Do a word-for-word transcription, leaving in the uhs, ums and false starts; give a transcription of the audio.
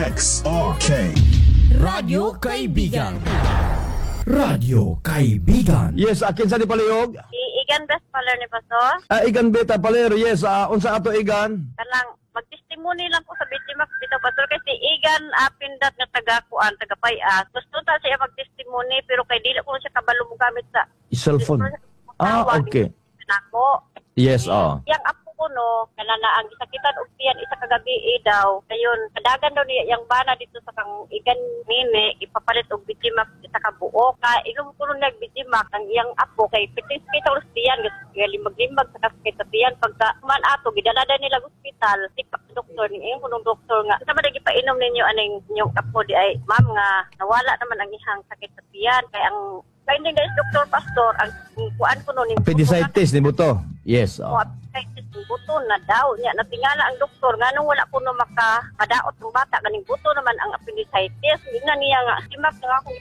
X R K Radyo Kaibigan. Radyo Kaibigan. Yes, akin sa di palihog. Igan best paler ni Pastor. Ah, igan beta palero. Yes, ah, unsa ato igan? Kanang magtestimony lang ko sa bitimak bitaw Pastor kasi Igan apindat nga taga-kuan, taga-payas. Gusto ta siya magtestimony pero kay dili ko siya kabalo mo gamit sa Cellphone. Ah, okay. Nako. Yes, oh. Yang apo ko no, kanana ang gisakitan og tiyan isa ka gabi eh, daw. Kayon, kadagan daw niya yang bana dito sa kang Igan nini ipapalit og bitimak sa kabuok. Ka ilum ko nag bitimak ang iyang apo kay pitis kita tiyan galimag-limag sa kasakit sa tiyan pagka man ato gidalada nila sa ospital tikap sa doktor ni ang kunong doktor nga sa man gipainom ninyo aning inyong apo di ay ma'am nga nawala naman ang ihang sakit sa tiyan kay ang finding guys doktor pastor ang kuan ko no ni Appendicitis ni buto. Yes, o oh. appendicitis ng buto na daw niya natingala ang doktor nga nung wala ko no maka madaot ng bata ganing buto naman ang appendicitis ina niya nga simak nga akong